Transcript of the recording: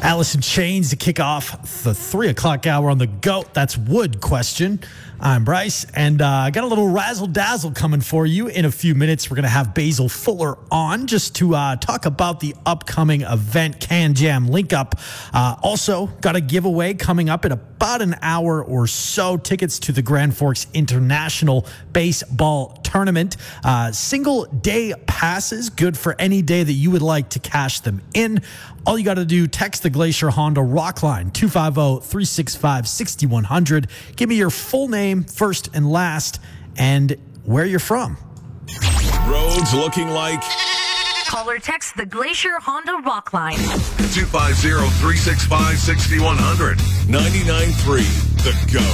Alice in Chains to kick off the 3 o'clock hour on the GOAT. That's Wood Question. I'm Bryce, and I got a little razzle-dazzle coming for you. In a few minutes, we're going to have Basil Fuller on just to talk about the upcoming event, Can Jam Link Up. Also, got a giveaway coming up in about an hour or so. Tickets to the Grand Forks International Baseball Tournament. Single-day passes, good for any day that you would like to cash them in. All you got to do, text the Glacier Honda Rockline, 250-365-6100. Give me your full name, first and last, and where you're from. Roads looking like... Call or text the Glacier Honda Rockline. 250-365-6100. 99.3 The GOAT.